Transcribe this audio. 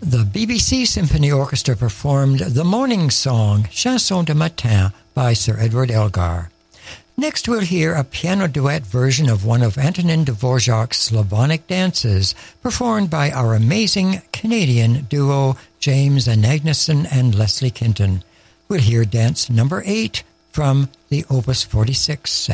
The BBC Symphony Orchestra performed The Morning Song, Chanson de Matin, by Sir Edward Elgar. Next we'll hear a piano duet version of one of Antonin Dvorak's Slavonic dances, performed by our amazing Canadian duo James Anagnuson and Leslie Kinton. We'll hear dance number 8 from the Opus 46 set.